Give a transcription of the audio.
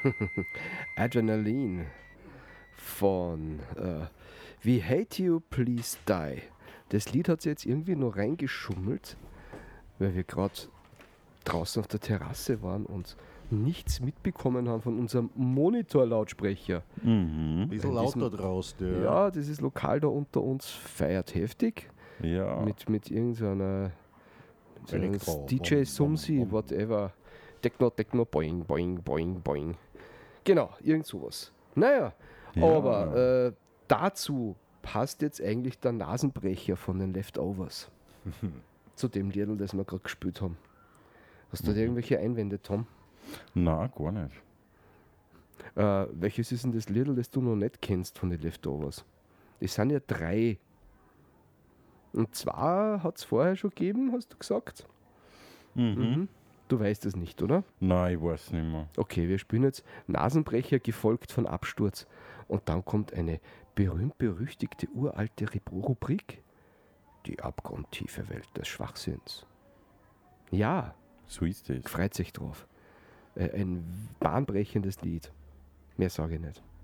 Adrenaline von We Hate You, Please Die. Das Lied hat sie jetzt irgendwie noch reingeschummelt, weil wir gerade draußen auf der Terrasse waren und nichts mitbekommen haben von unserem Monitorlautsprecher. Ein bisschen lauter draußen. Ja, dieses Lokal da unter uns feiert heftig. Ja. Mit irgendeiner Elektro. DJ Sumsi, whatever. Techno, boing, boing, boing, boing. Genau, irgend sowas. Naja, Ja. aber dazu passt jetzt eigentlich der Nasenbrecher von den Leftovers. Zu dem Liedl, das wir gerade gespielt haben. Hast du da irgendwelche Einwände, Tom? Nein, gar nicht. Welches ist denn das Liedl, das du noch nicht kennst von den Leftovers? Es sind ja 3. Und zwar hat es vorher schon gegeben, hast du gesagt? Mhm. Du weißt es nicht, oder? Nein, ich weiß nicht mehr. Okay, wir spielen jetzt Nasenbrecher gefolgt von Absturz. Und dann kommt eine berühmt-berüchtigte uralte Rubrik. Die abgrundtiefe Welt des Schwachsinns. Ja, So ist es. freut sich drauf. Ein bahnbrechendes Lied. Mehr sage ich nicht.